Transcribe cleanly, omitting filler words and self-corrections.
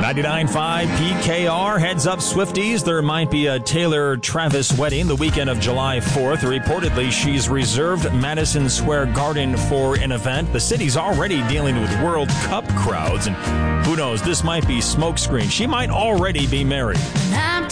99.5 PKR. Heads up, Swifties. There might be a Taylor-Travis wedding the weekend of July 4th. Reportedly, she's reserved Madison Square Garden for an event. The city's already dealing with World Cup crowds, and who knows, this might be smokescreen. She might already be married.